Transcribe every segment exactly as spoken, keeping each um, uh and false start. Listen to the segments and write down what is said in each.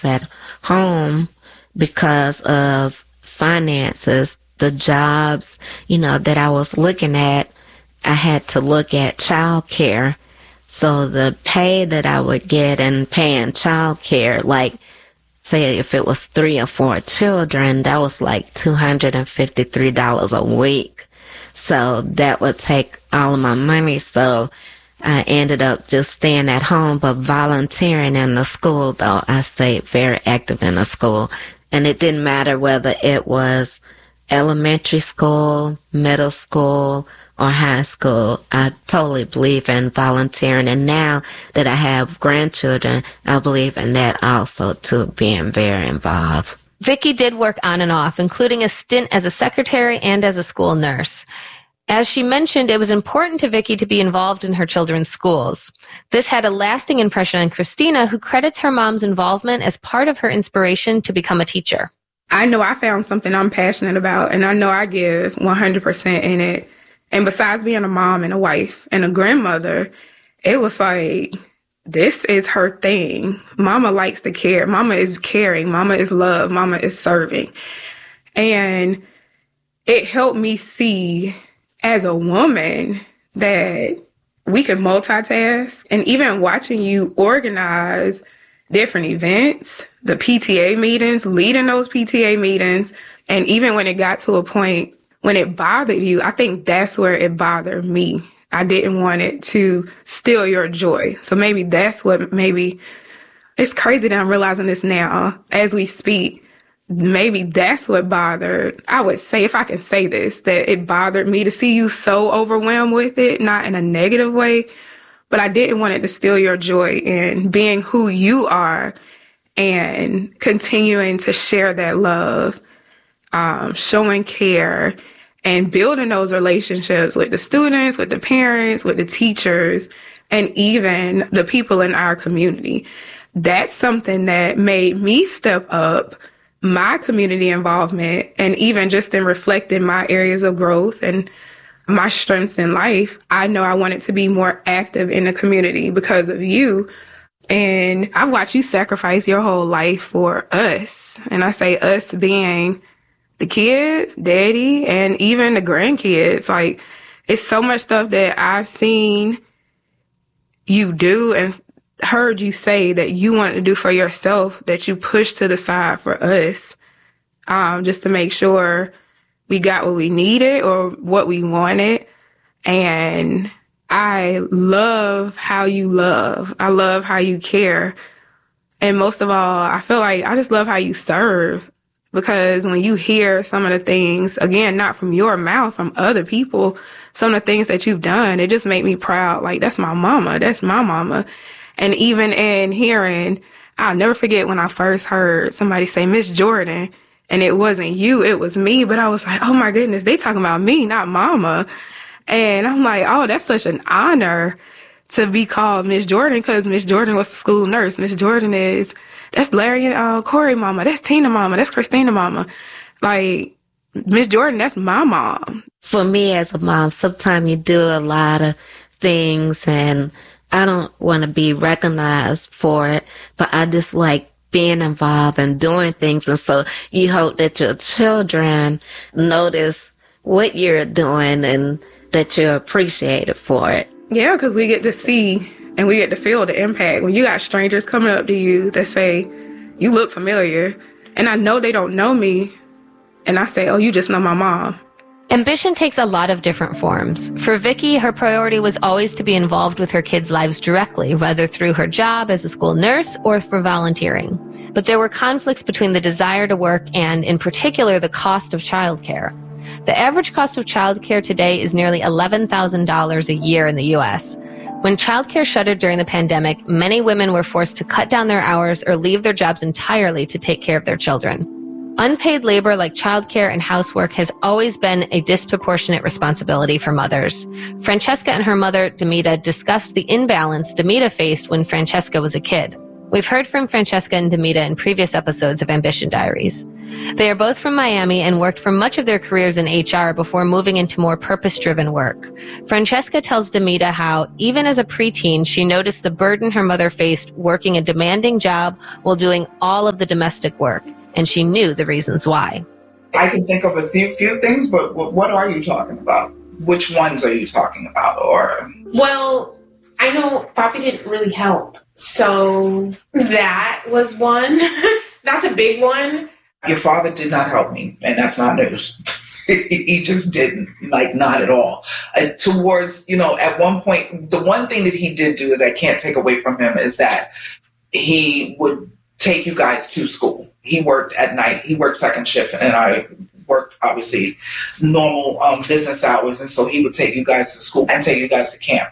was at home because of finances, the jobs, you know, that I was looking at, I had to look at childcare. So the pay that I would get in paying childcare, like, say if it was three or four children, that was like two hundred fifty-three dollars a week. So that would take all of my money. So I ended up just staying at home, but volunteering in the school, though. I stayed very active in the school. And it didn't matter whether it was elementary school, middle school, or high school. I totally believe in volunteering. And now that I have grandchildren, I believe in that also, too, being very involved. Vicki did work on and off, including a stint as a secretary and as a school nurse. As she mentioned, it was important to Vicki to be involved in her children's schools. This had a lasting impression on Christina, who credits her mom's involvement as part of her inspiration to become a teacher. I know I found something I'm passionate about, and I know I give one hundred percent in it. And besides being a mom and a wife and a grandmother, it was like, this is her thing. Mama likes to care. Mama is caring. Mama is love. Mama is serving. And it helped me see as a woman that we can multitask. And even watching you organize different events, the P T A meetings, leading those P T A meetings, and even when it got to a point when it bothered you, I think that's where it bothered me. I didn't want it to steal your joy. So maybe that's what maybe, it's crazy that I'm realizing this now as we speak. Maybe that's what bothered, I would say, if I can say this, that it bothered me to see you so overwhelmed with it, not in a negative way, but I didn't want it to steal your joy in being who you are and continuing to share that love, um, showing care, and building those relationships with the students, with the parents, with the teachers, and even the people in our community. That's something that made me step up my community involvement, and even just in reflecting my areas of growth and my strengths in life, I know I wanted to be more active in the community because of you. And I watched you sacrifice your whole life for us. And I say us being the kids, daddy, and even the grandkids. Like, it's so much stuff that I've seen you do and heard you say that you wanted to do for yourself that you pushed to the side for us, um, just to make sure we got what we needed or what we wanted. And I love how you love. I love how you care. And most of all, I feel like I just love how you serve, because when you hear some of the things, again, not from your mouth, from other people, some of the things that you've done, it just made me proud. Like, that's my mama. That's my mama. And even in hearing, I'll never forget when I first heard somebody say Miss Jordan, and it wasn't you, it was me. But I was like, oh my goodness, they talking about me, not mama. And I'm like, oh, that's such an honor to be called Miss Jordan, because Miss Jordan was the school nurse. Miss Jordan is, that's Larry and uh, Corey mama. That's Tina mama. That's Christina mama. Like, Miss Jordan, that's my mom. For me as a mom, sometimes you do a lot of things and I don't want to be recognized for it, but I just like being involved and doing things. And so you hope that your children notice what you're doing and that you're appreciated for it. Yeah, because we get to see and we get to feel the impact. When you got strangers coming up to you that say, you look familiar, and I know they don't know me, and I say, oh, you just know my mom. Ambition takes a lot of different forms. For Vicki, her priority was always to be involved with her kids' lives directly, whether through her job as a school nurse or for volunteering. But there were conflicts between the desire to work and, in particular, the cost of childcare. The average cost of childcare today is nearly eleven thousand dollars a year in the U S. When childcare shuttered during the pandemic, many women were forced to cut down their hours or leave their jobs entirely to take care of their children. Unpaid labor like childcare and housework has always been a disproportionate responsibility for mothers. Francesca and her mother, Demita, discussed the imbalance Demita faced when Francesca was a kid. We've heard from Francesca and Demita in previous episodes of Ambition Diaries. They are both from Miami and worked for much of their careers in H R before moving into more purpose-driven work. Francesca tells Demita how, even as a preteen, she noticed the burden her mother faced working a demanding job while doing all of the domestic work, and she knew the reasons why. I can think of a few, few things, but what are you talking about? Which ones are you talking about? Or Well, I know Papi didn't really help. So that was one. That's a big one. Your father did not help me, and that's not news. He just didn't, like, not at all. Uh, towards, you know, at one point, the one thing that he did do that I can't take away from him is that he would take you guys to school. He worked at night. He worked second shift, and I worked, obviously, normal um, business hours. And so he would take you guys to school and take you guys to camp.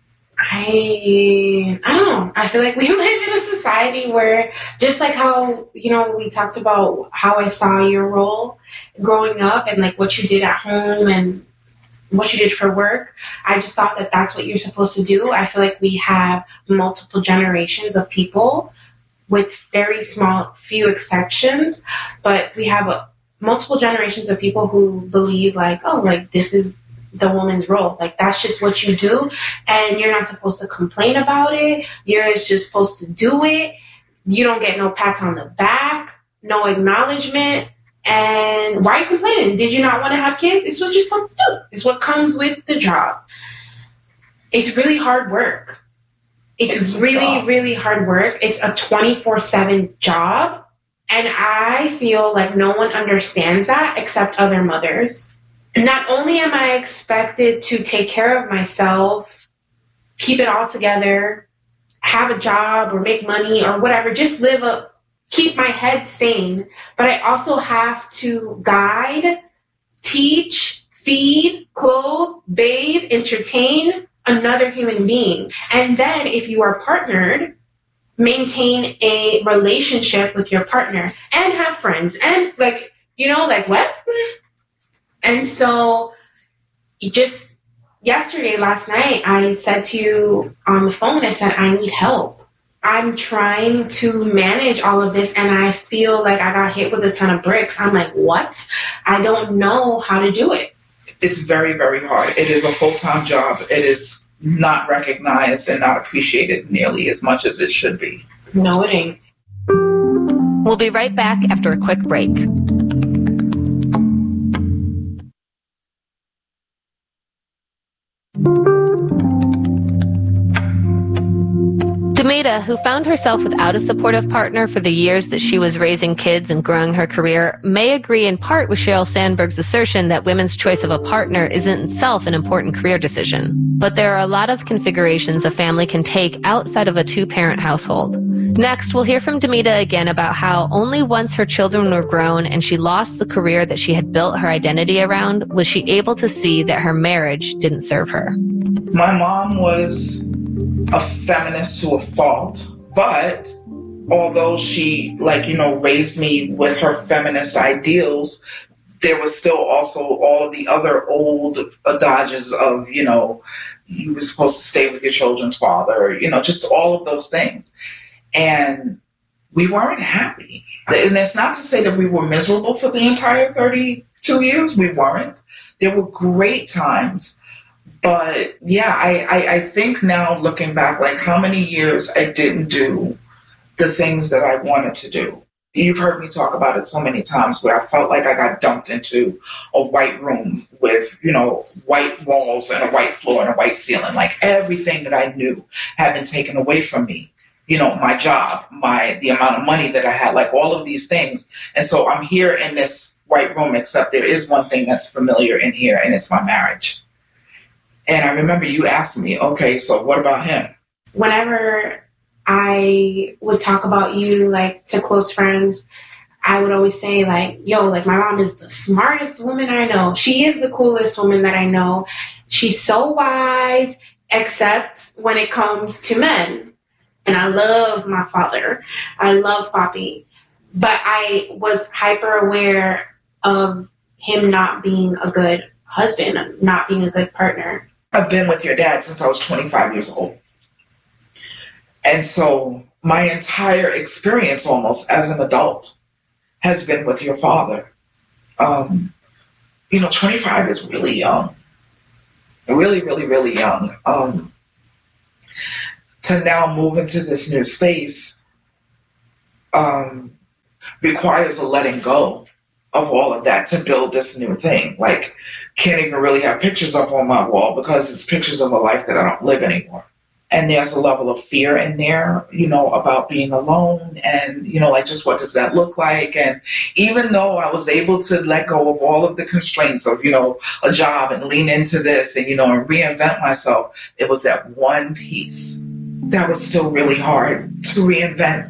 I I don't know. I feel like we live in a society where, just like how, you know, we talked about how I saw your role growing up and like what you did at home and what you did for work. I just thought that that's what you're supposed to do. I feel like we have multiple generations of people with very small, few exceptions, but we have a, multiple generations of people who believe like, oh, like this is the woman's role. Like that's just what you do, and you're not supposed to complain about it. You're just supposed to do it. You don't get no pats on the back, no acknowledgement. And why are you complaining? Did you not want to have kids? It's what you're supposed to do. It's what comes with the job. It's really hard work. It's, it's really, really hard work. It's a twenty-four seven job. And I feel like no one understands that except other mothers. Not only am I expected to take care of myself, keep it all together, have a job or make money or whatever, just live a, keep my head sane, but I also have to guide, teach, feed, clothe, bathe, entertain another human being. And then if you are partnered, maintain a relationship with your partner and have friends and like, you know, like what? And so just yesterday, last night, I said to you on the phone, I said, I need help. I'm trying to manage all of this and I feel like I got hit with a ton of bricks. I'm like, what? I don't know how to do it. It's very, very hard. It is a full-time job. It is not recognized and not appreciated nearly as much as it should be. No, it ain't. We'll be right back after a quick break. Demita, who found herself without a supportive partner for the years that she was raising kids and growing her career, may agree in part with Sheryl Sandberg's assertion that women's choice of a partner is in itself an important career decision. But there are a lot of configurations a family can take outside of a two-parent household. Next, we'll hear from Demita again about how only once her children were grown and she lost the career that she had built her identity around was she able to see that her marriage didn't serve her. My mom was a feminist to a fault, but although she, like, you know, raised me with her feminist ideals, there was still also all of the other old adages of, you know, you were supposed to stay with your children's father, you know, just all of those things. And we weren't happy. And it's not to say that we were miserable for the entire thirty-two years. We weren't. There were great times. But yeah, I, I, I think now looking back, like how many years I didn't do the things that I wanted to do. You've heard me talk about it so many times where I felt like I got dumped into a white room with, you know, white walls and a white floor and a white ceiling. Like everything that I knew had been taken away from me. You know, my job, my the amount of money that I had, like all of these things. And so I'm here in this white room, except there is one thing that's familiar in here, and it's my marriage. And I remember you asked me, okay, so what about him? Whenever I would talk about you, like, to close friends, I would always say, like, yo, like, my mom is the smartest woman I know. She is the coolest woman that I know. She's so wise, except when it comes to men. And I love my father. I love Papi. But I was hyper aware of him not being a good husband, not being a good partner. I've been with your dad since I was twenty-five years old. And so my entire experience almost as an adult has been with your father. Um, you know, twenty-five is really young. Really, really, really young. Um, to now move into this new space um, requires a letting go of all of that to build this new thing. Like, can't even really have pictures up on my wall because it's pictures of a life that I don't live anymore. And there's a level of fear in there, you know, about being alone and, you know, like, just what does that look like? And even though I was able to let go of all of the constraints of, you know, a job and lean into this and, you know, and reinvent myself, it was that one piece that was still really hard to reinvent.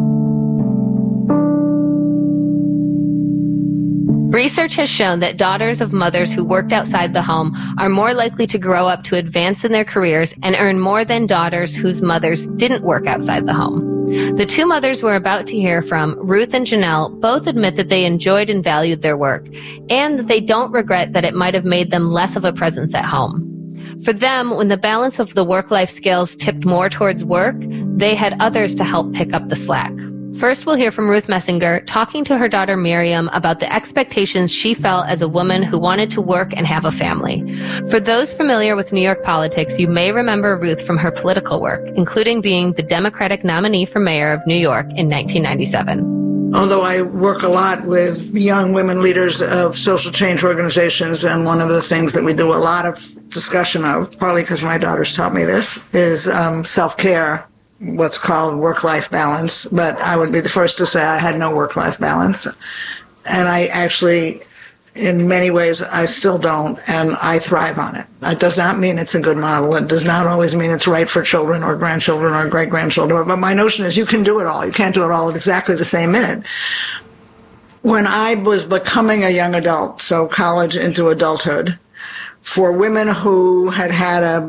Research has shown that daughters of mothers who worked outside the home are more likely to grow up to advance in their careers and earn more than daughters whose mothers didn't work outside the home. The two mothers we're about to hear from, Ruth and Janelle, both admit that they enjoyed and valued their work, and that they don't regret that it might have made them less of a presence at home. For them, when the balance of the work-life scales tipped more towards work, they had others to help pick up the slack. First, we'll hear from Ruth Messinger talking to her daughter Miriam about the expectations she felt as a woman who wanted to work and have a family. For those familiar with New York politics, you may remember Ruth from her political work, including being the Democratic nominee for mayor of New York in nineteen ninety-seven. Although I work a lot with young women leaders of social change organizations, and one of the things that we do a lot of discussion of, partly because my daughters taught me this, is um, self-care, what's called work-life balance. But I would be the first to say I had no work-life balance. And I actually, in many ways, I still don't, and I thrive on it. That does not mean it's a good model. It does not always mean it's right for children or grandchildren or great-grandchildren. But my notion is you can do it all. You can't do it all at exactly the same minute. When I was becoming a young adult, so college into adulthood, for women who had had a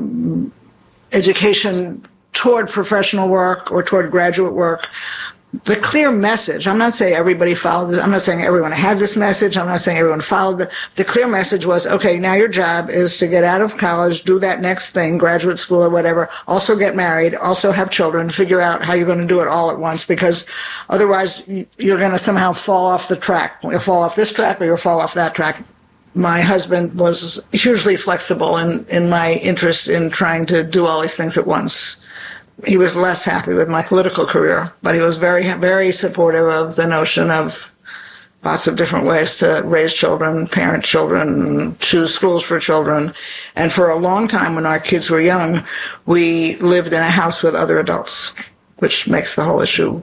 education toward professional work or toward graduate work, the clear message, I'm not saying everybody followed this, I'm not saying everyone had this message, I'm not saying everyone followed the, the clear message was, okay, now your job is to get out of college, do that next thing, graduate school or whatever, also get married, also have children, figure out how you're going to do it all at once, because otherwise you're going to somehow fall off the track. You'll fall off this track or you'll fall off that track. My husband was hugely flexible in, in my interest in trying to do all these things at once. He was less happy with my political career, but he was very, very supportive of the notion of lots of different ways to raise children, parent children, choose schools for children. And for a long time, when our kids were young, we lived in a house with other adults, which makes the whole issue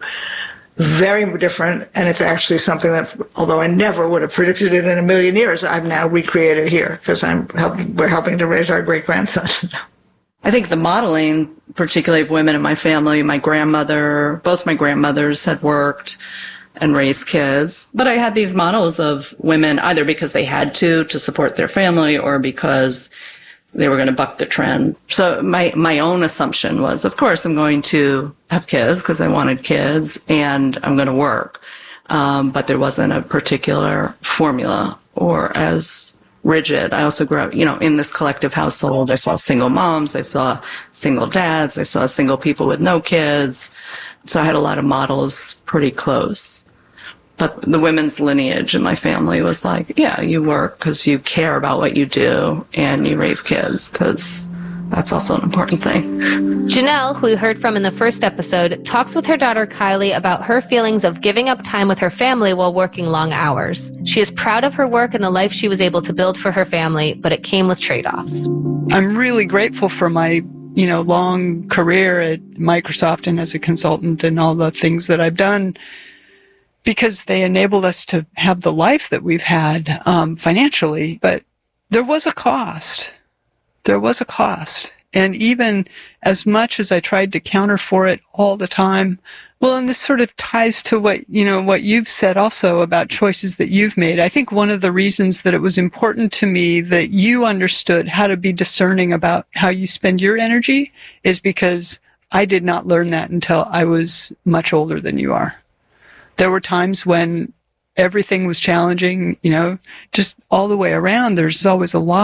very different. And it's actually something that, although I never would have predicted it in a million years, I've now recreated here because I'm helping, we're helping to raise our great-grandson. I think the modeling, particularly of women in my family, my grandmother, both my grandmothers had worked and raised kids. But I had these models of women either because they had to, to support their family, or because they were going to buck the trend. So my, my own assumption was, of course, I'm going to have kids because I wanted kids, and I'm going to work. Um, but there wasn't a particular formula or as rigid. I also grew up, you know, in this collective household. I saw single moms, I saw single dads, I saw single people with no kids. So I had a lot of models pretty close. But the women's lineage in my family was like, yeah, you work because you care about what you do, and you raise kids because that's also an important thing. Janelle, who we heard from in the first episode, talks with her daughter Kylie about her feelings of giving up time with her family while working long hours. She is proud of her work and the life she was able to build for her family, but it came with trade-offs. I'm really grateful for my, you know, long career at Microsoft and as a consultant and all the things that I've done, because they enabled us to have the life that we've had um, financially. But there was a cost. There was a cost. And even as much as I tried to counter for it all the time, well, and this sort of ties to what, you know, what you've said also about choices that you've made. I think one of the reasons that it was important to me that you understood how to be discerning about how you spend your energy is because I did not learn that until I was much older than you are. There were times when everything was challenging, you know, just all the way around. There's always a lot.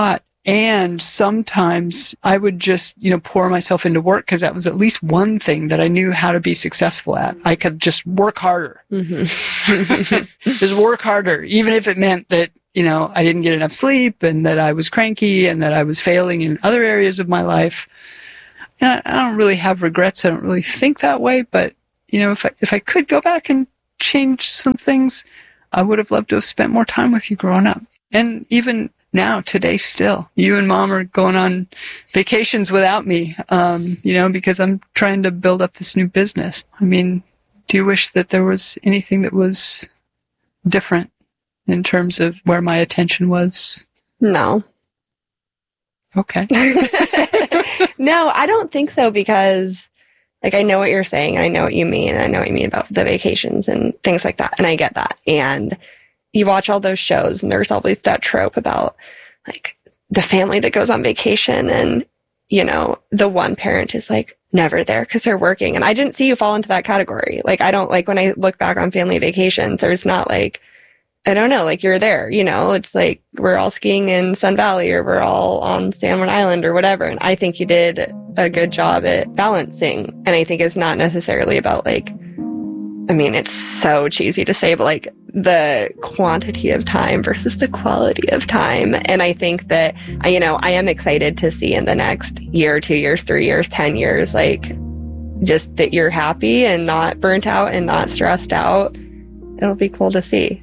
And sometimes I would just, you know, pour myself into work because that was at least one thing that I knew how to be successful at. I could just work harder. Mm-hmm. Just work harder, even if it meant that, you know, I didn't get enough sleep and that I was cranky and that I was failing in other areas of my life. And I, I don't really have regrets. I don't really think that way. But, you know, if I, if I could go back and change some things, I would have loved to have spent more time with you growing up. And even now, today still, you and Mom are going on vacations without me, um, you know, because I'm trying to build up this new business. I mean, do you wish that there was anything that was different in terms of where my attention was? No. Okay. No, I don't think so, because like, I know what you're saying. I know what you mean. I know what you mean about the vacations and things like that. And I get that. And you watch all those shows and there's always that trope about like the family that goes on vacation and, you know, the one parent is like never there because they're working. And I didn't see you fall into that category. Like, I don't like when I look back on family vacations, there's not like, I don't know, like you're there, you know, it's like we're all skiing in Sun Valley or we're all on San Juan Island or whatever. And I think you did a good job at balancing. And I think it's not necessarily about like, I mean, it's so cheesy to say, but like the quantity of time versus the quality of time. And I think that, you know, I am excited to see in the next year, two years, three years, ten years, like just that you're happy and not burnt out and not stressed out. It'll be cool to see.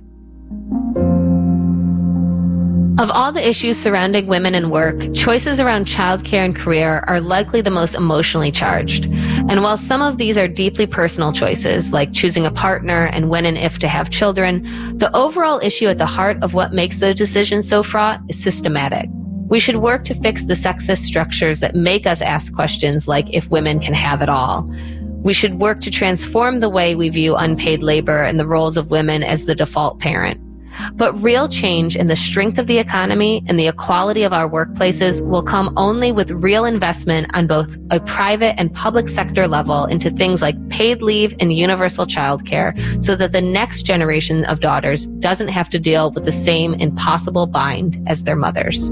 Of all the issues surrounding women and work, choices around childcare and career are likely the most emotionally charged. And while some of these are deeply personal choices, like choosing a partner and when and if to have children, the overall issue at the heart of what makes those decisions so fraught is systematic. We should work to fix the sexist structures that make us ask questions like if women can have it all. We should work to transform the way we view unpaid labor and the roles of women as the default parent. But real change in the strength of the economy and the equality of our workplaces will come only with real investment on both a private and public sector level into things like paid leave and universal childcare, so that the next generation of daughters doesn't have to deal with the same impossible bind as their mothers.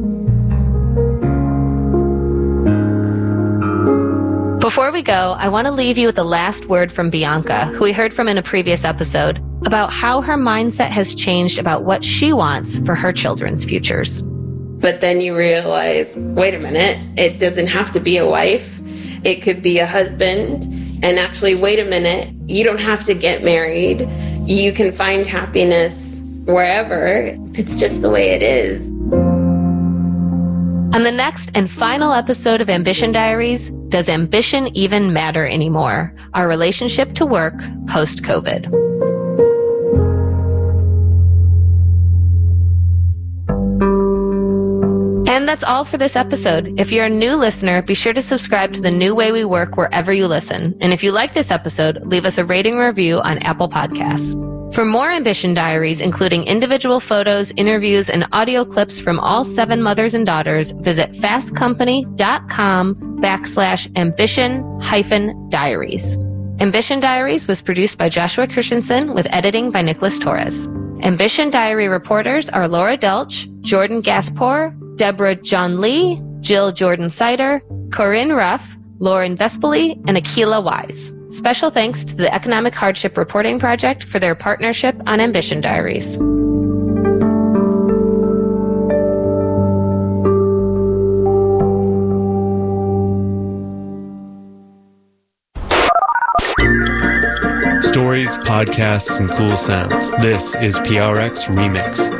Before we go, I want to leave you with the last word from Bianca, who we heard from in a previous episode, about how her mindset has changed about what she wants for her children's futures. But then you realize, wait a minute, it doesn't have to be a wife. It could be a husband. And actually, wait a minute, you don't have to get married. You can find happiness wherever. It's just the way it is. On the next and final episode of Ambition Diaries, does ambition even matter anymore? Our relationship to work post-COVID. And that's all for this episode. If you're a new listener, be sure to subscribe to The New Way We Work wherever you listen. And if you like this episode, leave us a rating review on Apple Podcasts. For more Ambition Diaries, including individual photos, interviews, and audio clips from all seven mothers and daughters, visit fastcompany.com backslash ambition hyphen diaries. Ambition Diaries was produced by Joshua Christensen with editing by Nicholas Torres. Ambition Diary reporters are Laura Delch, Jordan Gaspor, Deborah John Lee, Jill Jordan Sider, Corinne Ruff, Lauren Vespoli, and Akila Wise. Special thanks to the Economic Hardship Reporting Project for their partnership on Ambition Diaries. Stories, podcasts, and cool sounds. This is P R X Remix.